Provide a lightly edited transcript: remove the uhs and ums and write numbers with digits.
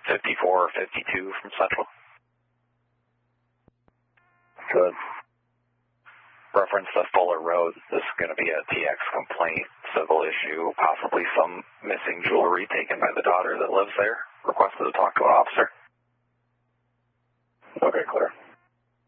54 or 52 from Central. Good. Reference to Fuller Road. This is going to be a TX complaint, civil issue, possibly some missing jewelry taken by the daughter that lives there. Requested to talk to an officer. Okay, clear.